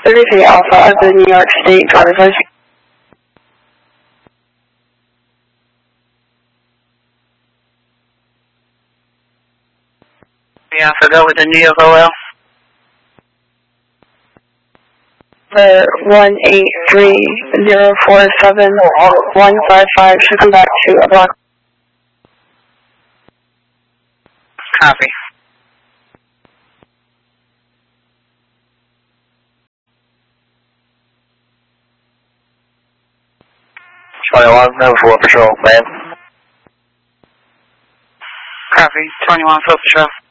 33 Alpha of the New York State driver's license. Yeah, so go with the New York OL. The 183-047-155 should come back to a block. Copy. Number 4 Patrol, man. Copy. 21 Foot Patrol.